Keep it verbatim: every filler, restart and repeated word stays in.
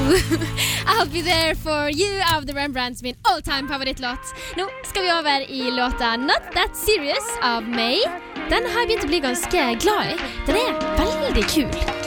I'll be there for you av The Rembrandts, min all-time favorittlåt. Nå skal vi over i låta Not That Serious av May. Den har jeg begynt å bli ganske glad i. Den er veldig kul.